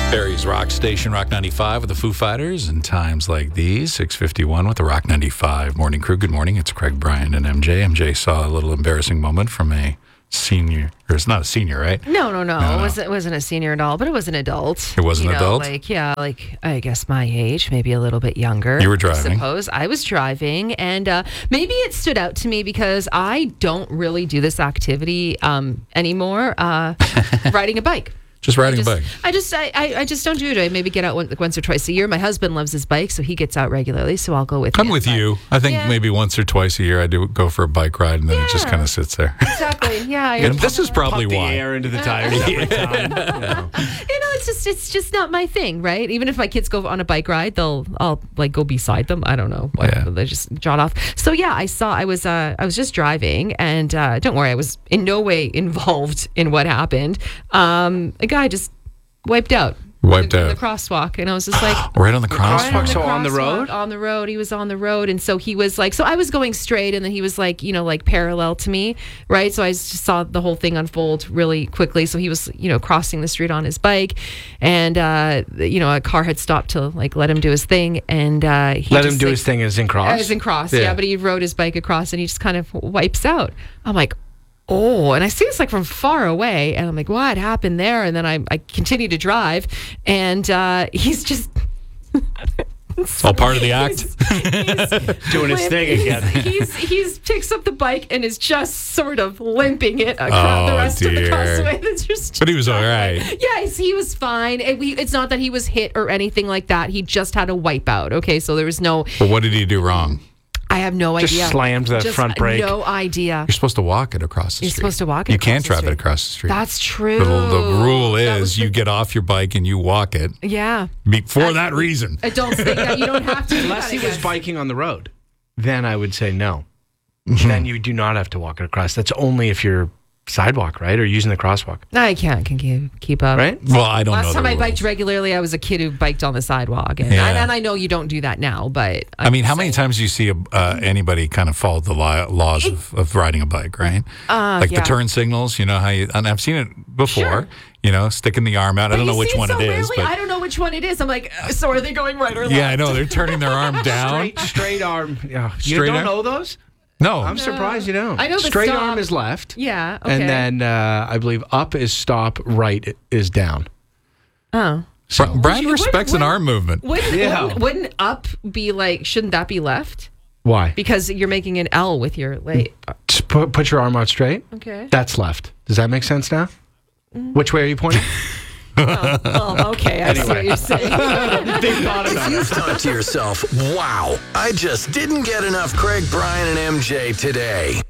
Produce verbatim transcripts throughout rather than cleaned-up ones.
Barrie's Rock Station, Rock ninety-five with the Foo Fighters, and times like these, six fifty-one with the Rock ninety-five Morning Crew. Good morning, it's Craig, Brian, and M J. M J saw a little embarrassing moment from a senior, or it's not a senior, right? No, no, no. No, no. It, wasn't, it wasn't a senior at all, but it was an adult. It was an you know, adult? Like, yeah, like, I guess my age, maybe a little bit younger. You were driving. I suppose. I was driving, and uh, maybe it stood out to me because I don't really do this activity um, anymore, uh, riding a bike. Just riding I just, a bike. I just, I, I I just don't do it. I maybe get out one, once or twice a year. My husband loves his bike, so he gets out regularly. So I'll go with him. I'm with you. I think Yeah. maybe once or twice a year I do go for a bike ride, and then it just Yeah. kind of sits there. Exactly. Yeah. And this is probably Pump the why. air into the tires every time. You know. You know, it's just it's just not my thing, right? Even if my kids go on a bike ride, they'll I'll like go beside them. I don't know. Yeah. They just jot off. So yeah, I saw I was uh I was just driving, and uh, don't worry, I was in no way involved in what happened. Um, a guy just wiped out. Wiped in, in out. the crosswalk, and I was just like, Right on the Right crosswalk. So on the crosswalk, road? On the road. He was on the road. And so he was like, so I was going straight, and then he was like, you know, like parallel to me, right? So I just saw the whole thing unfold really quickly. So he was, you know, crossing the street on his bike, and, uh, you know, a car had stopped to like let him do his thing. And uh, he Let just, him do like, his thing as in cross. As in cross, yeah. Yeah. But he rode his bike across, and he just kind of wipes out. I'm like, oh, and I see this like from far away, and I'm like, what happened there? And then I, I continue to drive, and uh, he's just It's all part of the act. Doing his thing he's, again. He's he's picks up the bike and is just sort of limping it across Oh, the rest of the dear. causeway. That's just But he was all right. Yes, he was fine. It, we, it's not that he was hit or anything like that. He just had a wipeout. Okay, so there was no. But what did he do wrong? I have no Just idea. slammed that Just front brake. No idea. You're supposed to walk it across the You're street. supposed to walk it You across can't the drive street. it across the street. That's true. The, the rule That was is the- you get off your bike and you walk it Yeah. be- for that reason. Adults think that you don't have to do Unless that, he I was guess. biking on the road, then I would say no. Then you do not have to walk it across. That's only if you're sidewalk, right? Or using the crosswalk, I can't can keep, keep up. right? Well, I don't know Last the time I rules. biked regularly, I was a kid who biked on the sidewalk, and, Yeah. and, and I know you don't do that now. But I'm I mean, how just many saying. times do you see a, uh, anybody kind of follow the li- laws of, of riding a bike, right? Uh, like yeah. the turn signals, you know how you, and I've seen it before, Sure. you know, sticking the arm out. I But don't you know which see one so it is, rarely, but I don't know which one it is. I'm like, uh, so are they going right or left? yeah, I know. They're turning their arm down. Straight, straight arm. Yeah. You Straight don't arm? know those? No. I'm surprised you don't. I know the Straight stop. arm is left. Yeah. Okay. And then uh, I believe up is stop, right is down. oh, Bri- Brian Wouldn't- respects an wouldn't- arm movement. wouldn't, Yeah. wouldn't wouldn't up be like? Shouldn't that be left? Why? Because you're making an L with your leg. Just put, put your arm out straight. Okay. That's left. Does that make sense now? Which way are you pointing? Oh, okay. I see what you're saying. Big thought If about you've it. thought to yourself, wow, I just didn't get enough Craig, Brian, and M J today.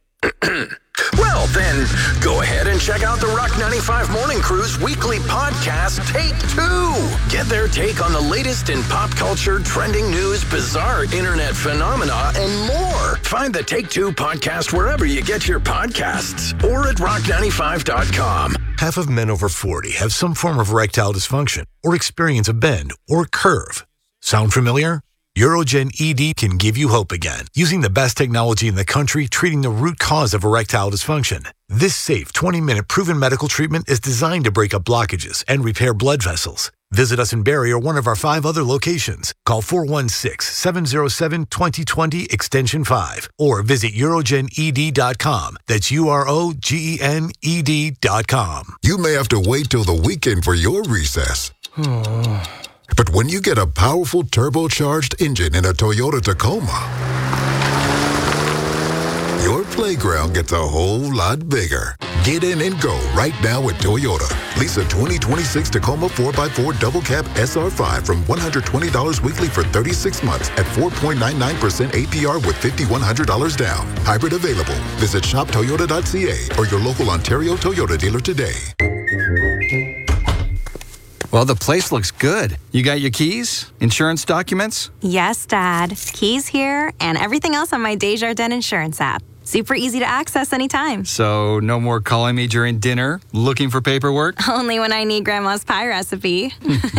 Well, then, go ahead and check out the Rock ninety-five Morning Crew's weekly podcast, Take Two. Get their take on the latest in pop culture, trending news, bizarre internet phenomena, and more. Find the Take Two podcast wherever you get your podcasts or at rock ninety-five dot com. Half of men over forty have some form of erectile dysfunction or experience a bend or curve. Sound familiar? Urogen E D can give you hope again, using the best technology in the country treating the root cause of erectile dysfunction. This safe twenty-minute proven medical treatment is designed to break up blockages and repair blood vessels. Visit us in Barrie or one of our five other locations. Call four one six, seven zero seven, two zero two zero extension five or visit urogen e d dot com. That's U R O G E N E D dot com. You may have to wait till the weekend for your recess. But when you get a powerful turbocharged engine in a Toyota Tacoma, your playground gets a whole lot bigger. Get in and go right now at Toyota. Lease a twenty twenty-six Tacoma four by four Double Cab S R five from one hundred twenty dollars weekly for thirty-six months at four point nine nine percent A P R with five thousand one hundred dollars down. Hybrid available. Visit shop toyota dot c a or your local Ontario Toyota dealer today. Well, the place looks good. You got your keys? Insurance documents? Yes, Dad. Keys here and everything else on my Desjardins Insurance app. Super easy to access anytime. So no more calling me during dinner, looking for paperwork? Only when I need Grandma's pie recipe.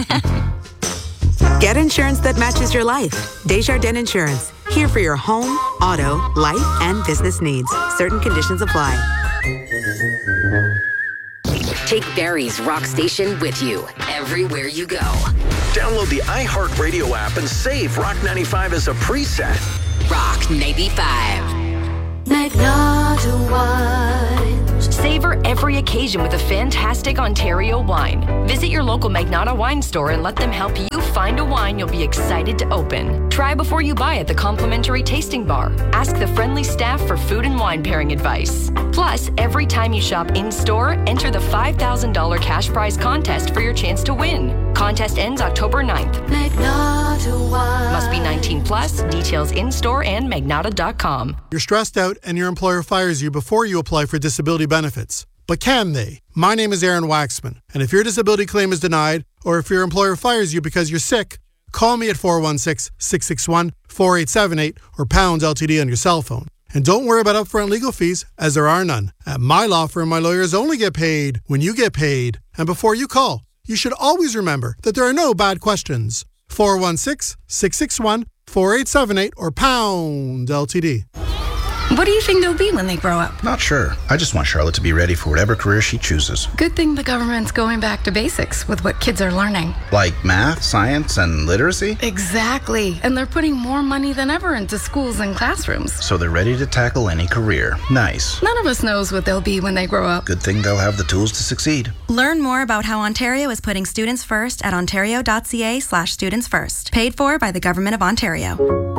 Get insurance that matches your life. Desjardins Insurance. Here for your home, auto, life, and business needs. Certain conditions apply. Take Barry's Rock Station with you everywhere you go. Download the iHeartRadio app and save Rock ninety-five as a preset. Rock ninety-five. Magnata Wines. Savor every occasion with a fantastic Ontario wine. Visit your local Magnata wine store and let them help you find a wine you'll be excited to open. Try before you buy at the complimentary tasting bar. Ask the friendly staff for food and wine pairing advice. Plus, every time you shop in-store, enter the five thousand dollars cash prize contest for your chance to win. Contest ends October ninth. Magnata Wines. Must be nineteen plus. Details in-store and magnata dot com. You're stressed out and your employer fires you before you apply for disability benefits. But can they? My name is Aaron Waxman, and if your disability claim is denied, or if your employer fires you because you're sick, call me at four one six, six six one, four eight seven eight or pound L T D on your cell phone. And don't worry about upfront legal fees, as there are none. At my law firm, my lawyers only get paid when you get paid. And before you call, you should always remember that there are no bad questions. four one six, six six one, four eight seven eight or pound L T D. What do you think they'll be when they grow up? Not sure. I just want Charlotte to be ready for whatever career she chooses. Good thing the government's going back to basics with what kids are learning. Like math, science, and literacy? Exactly. And they're putting more money than ever into schools and classrooms. So they're ready to tackle any career. Nice. None of us knows what they'll be when they grow up. Good thing they'll have the tools to succeed. Learn more about how Ontario is putting students first at ontario.ca slash students first. Paid for by the Government of Ontario.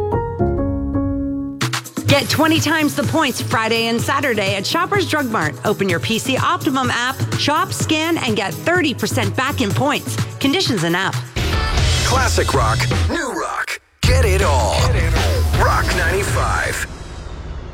Get twenty times the points Friday and Saturday at Shoppers Drug Mart. Open your P C Optimum app, shop, scan, and get thirty percent back in points. Conditions and app. Classic rock, new rock. Get it all. Rock ninety-five.